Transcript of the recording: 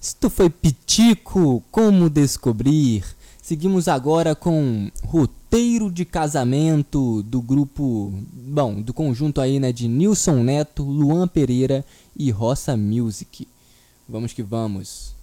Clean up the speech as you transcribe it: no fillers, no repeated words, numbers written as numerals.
Isto foi Pitico, Como Descobrir. Seguimos agora com Roteiro de Casamento do grupo, do conjunto aí, né, de Nilson Neto, Luan Pereira e Roça Music. Vamos que vamos.